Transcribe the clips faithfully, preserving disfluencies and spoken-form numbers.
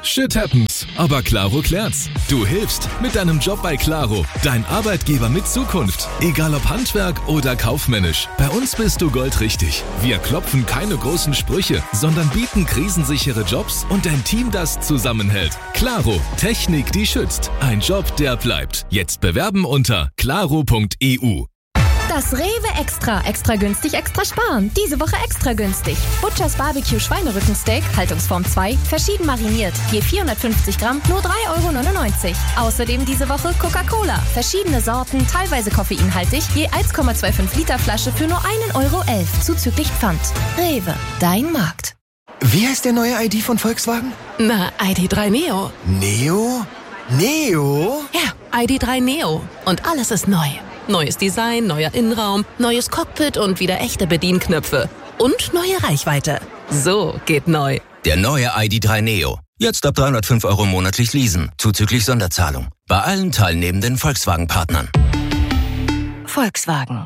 Shit happens, aber Claro klärt's. Du hilfst mit deinem Job bei Claro. Dein Arbeitgeber mit Zukunft. Egal ob Handwerk oder kaufmännisch. Bei uns bist du goldrichtig. Wir klopfen keine großen Sprüche, sondern bieten krisensichere Jobs und ein Team, das zusammenhält. Claro, Technik, die schützt. Ein Job, der bleibt. Jetzt bewerben unter claro punkt e u. Das Rewe Extra. Extra günstig, extra sparen. Diese Woche extra günstig. Butchers Barbecue Schweinerückensteak, Haltungsform zwei, verschieden mariniert. Je vierhundertfünfzig Gramm, nur drei Euro neunundneunzig. Außerdem diese Woche Coca-Cola. Verschiedene Sorten, teilweise koffeinhaltig, je eins Komma fünfundzwanzig Liter Flasche für nur ein Euro elf. Zuzüglich Pfand. Rewe, dein Markt. Wie heißt der neue I D von Volkswagen? Na, I D drei Neo. Neo? Neo? Ja, I D drei Neo. Und alles ist neu. Neues Design, neuer Innenraum, neues Cockpit und wieder echte Bedienknöpfe. Und neue Reichweite. So geht neu. Der neue I D drei Neo. Jetzt ab dreihundertfünf Euro monatlich leasen, zuzüglich Sonderzahlung. Bei allen teilnehmenden Volkswagen-Partnern. Volkswagen.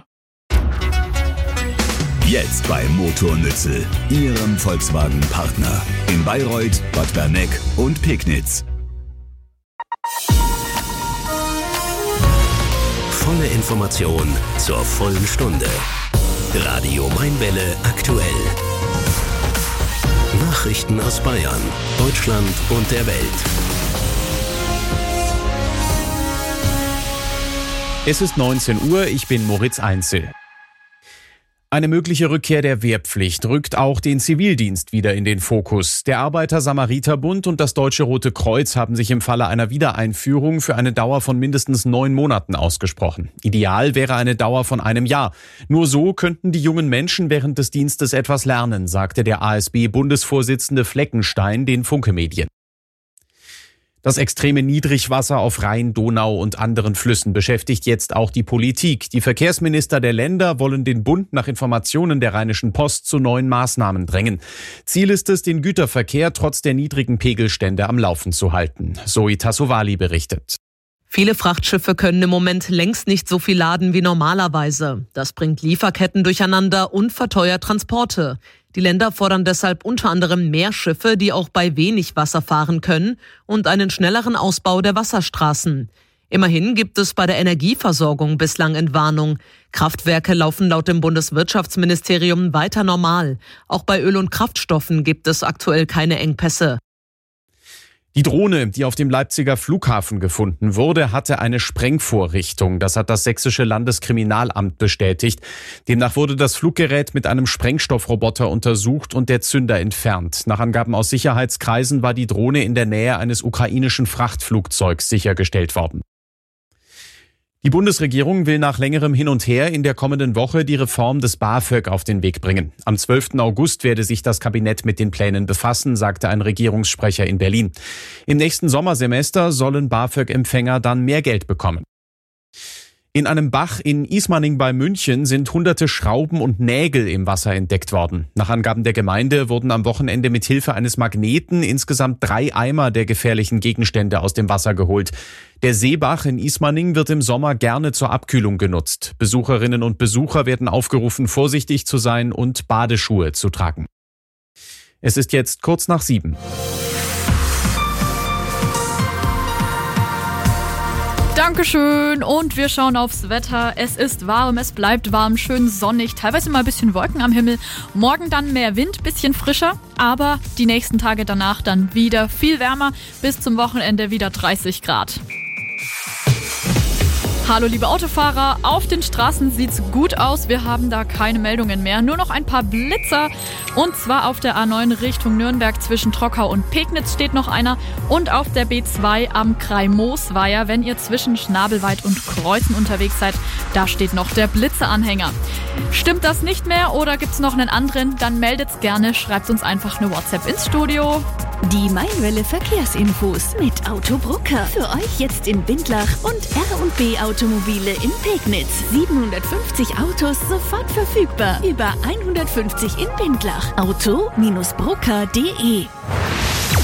Jetzt bei Motornützel, Ihrem Volkswagen-Partner. In Bayreuth, Bad Berneck und Pegnitz. Volle Information zur vollen Stunde. Radio Mainwelle aktuell. Nachrichten aus Bayern, Deutschland und der Welt. Es ist neunzehn Uhr, ich bin Moritz Einzel. Eine mögliche Rückkehr der Wehrpflicht rückt auch den Zivildienst wieder in den Fokus. Der Arbeiter-Samariter-Bund und das Deutsche Rote Kreuz haben sich im Falle einer Wiedereinführung für eine Dauer von mindestens neun Monaten ausgesprochen. Ideal wäre eine Dauer von einem Jahr. Nur so könnten die jungen Menschen während des Dienstes etwas lernen, sagte der A S B-Bundesvorsitzende Fleckenstein den Funke-Medien. Das extreme Niedrigwasser auf Rhein, Donau und anderen Flüssen beschäftigt jetzt auch die Politik. Die Verkehrsminister der Länder wollen den Bund nach Informationen der Rheinischen Post zu neuen Maßnahmen drängen. Ziel ist es, den Güterverkehr trotz der niedrigen Pegelstände am Laufen zu halten. Zoe Tassovali berichtet. Viele Frachtschiffe können im Moment längst nicht so viel laden wie normalerweise. Das bringt Lieferketten durcheinander und verteuert Transporte. Die Länder fordern deshalb unter anderem mehr Schiffe, die auch bei wenig Wasser fahren können, und einen schnelleren Ausbau der Wasserstraßen. Immerhin gibt es bei der Energieversorgung bislang Entwarnung. Kraftwerke laufen laut dem Bundeswirtschaftsministerium weiter normal. Auch bei Öl und Kraftstoffen gibt es aktuell keine Engpässe. Die Drohne, die auf dem Leipziger Flughafen gefunden wurde, hatte eine Sprengvorrichtung. Das hat das sächsische Landeskriminalamt bestätigt. Demnach wurde das Fluggerät mit einem Sprengstoffroboter untersucht und der Zünder entfernt. Nach Angaben aus Sicherheitskreisen war die Drohne in der Nähe eines ukrainischen Frachtflugzeugs sichergestellt worden. Die Bundesregierung will nach längerem Hin und Her in der kommenden Woche die Reform des BAföG auf den Weg bringen. Am zwölften August werde sich das Kabinett mit den Plänen befassen, sagte ein Regierungssprecher in Berlin. Im nächsten Sommersemester sollen BAföG-Empfänger dann mehr Geld bekommen. In einem Bach in Ismaning bei München sind hunderte Schrauben und Nägel im Wasser entdeckt worden. Nach Angaben der Gemeinde wurden am Wochenende mit Hilfe eines Magneten insgesamt drei Eimer der gefährlichen Gegenstände aus dem Wasser geholt. Der Seebach in Ismaning wird im Sommer gerne zur Abkühlung genutzt. Besucherinnen und Besucher werden aufgerufen, vorsichtig zu sein und Badeschuhe zu tragen. Es ist jetzt kurz nach sieben. Dankeschön und wir schauen aufs Wetter. Es ist warm, es bleibt warm, schön sonnig, teilweise mal ein bisschen Wolken am Himmel. Morgen dann mehr Wind, bisschen frischer, aber die nächsten Tage danach dann wieder viel wärmer. Bis zum Wochenende wieder dreißig Grad. Hallo liebe Autofahrer, auf den Straßen sieht's gut aus, wir haben da keine Meldungen mehr, nur noch ein paar Blitzer und zwar auf der A neun Richtung Nürnberg zwischen Trockau und Pegnitz steht noch einer und auf der B zwei am Kreimoosweiher, wenn ihr zwischen Schnabelweit und Kreuzen unterwegs seid, da steht noch der Blitzeranhänger. Stimmt das nicht mehr oder gibt's noch einen anderen, dann meldet's gerne, schreibt uns einfach eine WhatsApp ins Studio. Die Mainwelle Verkehrsinfos mit Autobrucker. Für euch jetzt in Bindlach und R und B Automobile in Pegnitz. siebenhundertfünfzig Autos sofort verfügbar. Über hundertfünfzig in Bindlach. auto Bindestrich brucker punkt de